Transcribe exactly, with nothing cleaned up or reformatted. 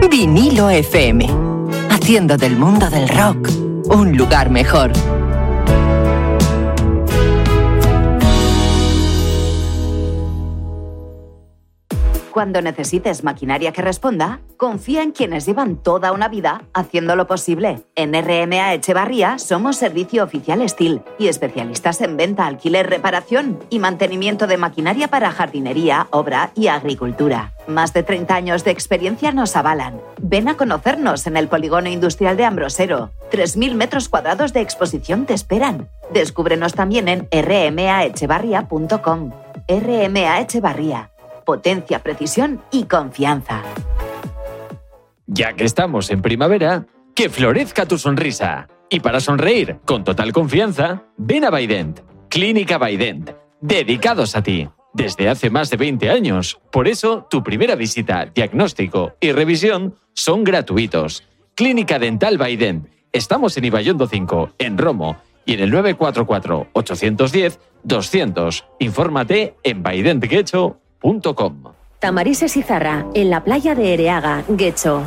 Vinilo F M, haciendo del mundo del rock un lugar mejor. Cuando necesites maquinaria que responda, confía en quienes llevan toda una vida haciéndolo posible. En R M A Echevarría somos servicio oficial Steel y especialistas en venta, alquiler, reparación y mantenimiento de maquinaria para jardinería, obra y agricultura. Más de treinta años de experiencia nos avalan. Ven a conocernos en el Polígono Industrial de Ambrosero. tres mil metros cuadrados de exposición te esperan. Descúbrenos también en r m a echevarría punto com. R M A Echevarría. Potencia, precisión y confianza. Ya que estamos en primavera, que florezca tu sonrisa. Y para sonreír con total confianza, ven a Bident, Clínica Bident, dedicados a ti. Desde hace más de veinte años. Por eso, tu primera visita, diagnóstico y revisión son gratuitos. Clínica Dental Bident. Estamos en Ibayondo cinco, en Romo, y en el nueve cuatro cuatro, ocho uno cero, doscientos. Infórmate en bident guecho punto com. Tamarises Izarra, en la playa de Ereaga, Guecho.